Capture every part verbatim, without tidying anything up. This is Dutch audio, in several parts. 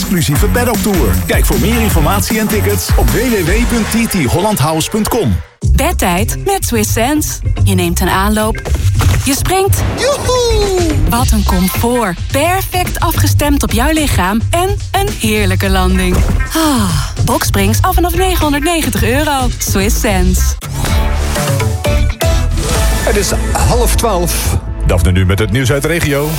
exclusieve paddocktour. Kijk voor meer informatie en tickets op w w w punt t t holland house punt com. Bedtijd met Swiss Sense. Je neemt een aanloop. Je springt. Joehoe! Wat een comfort. Perfect afgestemd op jouw lichaam. En een heerlijke landing. Ah, Boxsprings af vanaf negenhonderdnegentig euro. Swiss Sense. Het is half twaalf. Daphne nu met het nieuws uit de regio.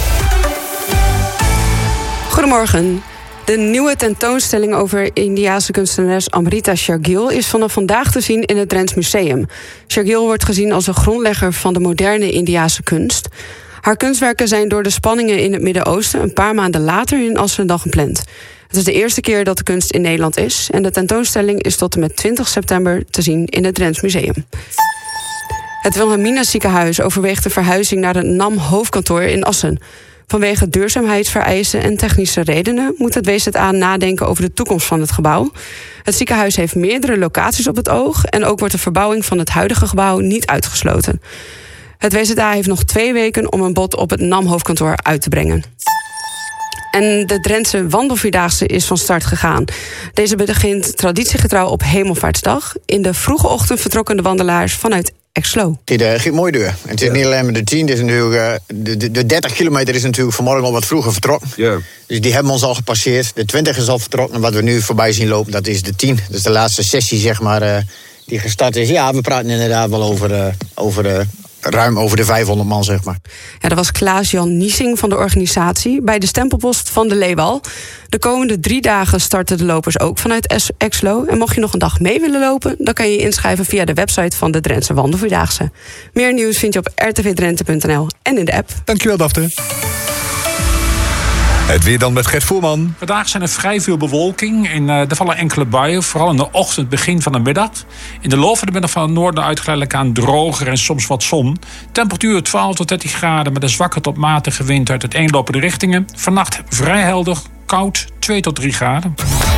Goedemorgen. De nieuwe tentoonstelling over Indiase kunstenares Amrita Shergill is vanaf vandaag te zien in het Drents Museum. Shergill wordt gezien als een grondlegger van de moderne Indiase kunst. Haar kunstwerken zijn door de spanningen in het Midden-Oosten een paar maanden later in Assen dan gepland. Het is de eerste keer dat de kunst in Nederland is en de tentoonstelling is tot en met twintig september te zien in het Drents Museum. Het Wilhelmina ziekenhuis overweegt de verhuizing naar het N A M hoofdkantoor in Assen. Vanwege duurzaamheidsvereisen en technische redenen moet het W Z A nadenken over de toekomst van het gebouw. Het ziekenhuis heeft meerdere locaties op het oog en ook wordt de verbouwing van het huidige gebouw niet uitgesloten. Het W Z A heeft nog twee weken om een bod op het N A M hoofdkantoor uit te brengen. En de Drentse Wandelvierdaagse is van start gegaan. Deze begint traditiegetrouw op Hemelvaartsdag. In de vroege ochtend vertrokken de wandelaars vanuit Exlo. Het uh, ging mooi door. En het is ja. niet alleen maar de tien, het is natuurlijk, uh, de, de, de dertig kilometer is natuurlijk vanmorgen al wat vroeger vertrokken. Ja. Dus die hebben ons al gepasseerd. De twintig is al vertrokken. En wat we nu voorbij zien lopen, dat is de tien. Dat is de laatste sessie, zeg maar, uh, die gestart is. Ja, we praten inderdaad wel over, uh, over uh, ruim over de vijfhonderd man, zeg maar. Ja, dat was Klaas-Jan Niesing van de organisatie bij de stempelpost van de Leeuwal. De komende drie dagen starten de lopers ook vanuit Exlo. En mocht je nog een dag mee willen lopen, dan kan je je inschrijven via de website van de Drentse Wandelvierdaagse. Meer nieuws vind je op r t v drenthe punt n l en in de app. Dankjewel, Daphne. Het weer dan met Gert Voerman. Vandaag zijn er vrij veel bewolking. En, uh, er vallen enkele buien, vooral in de ochtend, begin van de middag. In de loop van de middag van het noorden uit geleidelijk aan droger en soms wat zon. Temperatuur twaalf tot dertien graden met een zwakke tot matige wind uit uiteenlopende richtingen. Vannacht vrij helder, koud, twee tot drie graden.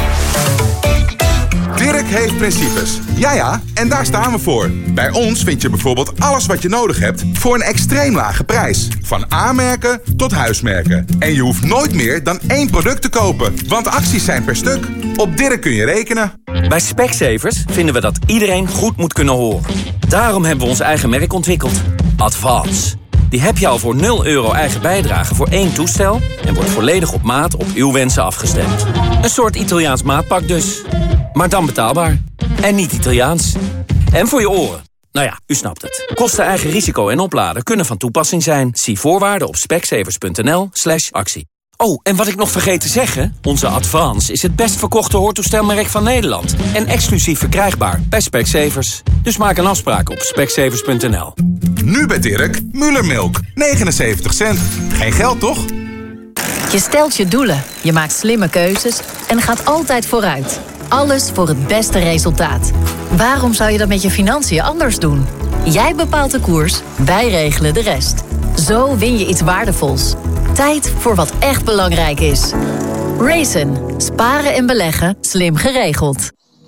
Dirk heeft principes. Ja ja, en daar staan we voor. Bij ons vind je bijvoorbeeld alles wat je nodig hebt voor een extreem lage prijs. Van A-merken tot huismerken. En je hoeft nooit meer dan één product te kopen, want acties zijn per stuk. Op Dirk kun je rekenen. Bij Specsavers vinden we dat iedereen goed moet kunnen horen. Daarom hebben we ons eigen merk ontwikkeld. Advance. Die heb je al voor nul euro eigen bijdrage voor één toestel en wordt volledig op maat op uw wensen afgestemd. Een soort Italiaans maatpak dus. Maar dan betaalbaar. En niet Italiaans. En voor je oren. Nou ja, u snapt het. Kosten, eigen risico en opladen kunnen van toepassing zijn. Zie voorwaarden op specsavers punt n l slash actie. Oh, en wat ik nog vergeet te zeggen. Onze Advance is het best verkochte hoortoestelmerk van Nederland. En exclusief verkrijgbaar bij Specsavers. Dus maak een afspraak op specsavers punt n l. Nu bij Dirk, Mullermilk. negenenzeventig cent. Geen geld, toch? Je stelt je doelen, je maakt slimme keuzes en gaat altijd vooruit. Alles voor het beste resultaat. Waarom zou je dat met je financiën anders doen? Jij bepaalt de koers, wij regelen de rest. Zo win je iets waardevols. Tijd voor wat echt belangrijk is. Raisin. Sparen en beleggen. Slim geregeld.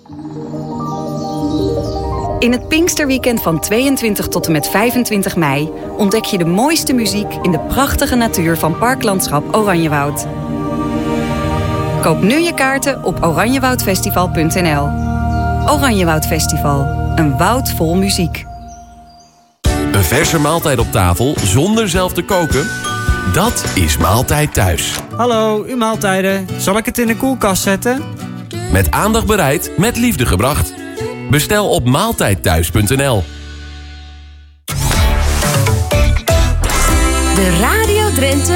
In het Pinksterweekend van tweeëntwintig tot en met vijfentwintig mei... ontdek je de mooiste muziek in de prachtige natuur van Parklandschap Oranjewoud. Koop nu je kaarten op oranjewoudfestival punt n l. Oranjewoud Festival. Een woud vol muziek. Een verse maaltijd op tafel zonder zelf te koken? Dat is Maaltijd Thuis. Hallo, uw maaltijden. Zal ik het in de koelkast zetten? Met aandacht bereid, met liefde gebracht. Bestel op maaltijdthuis punt n l. De